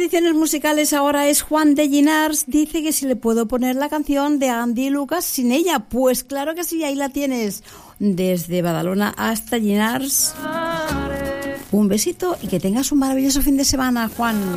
peticiones musicales ahora es Juan de Llinars. Dice que si le puedo poner la canción de Andy Lucas sin ella. Pues claro que sí, ahí la tienes. Desde Badalona hasta Llinars. Un besito y que tengas un maravilloso fin de semana, Juan.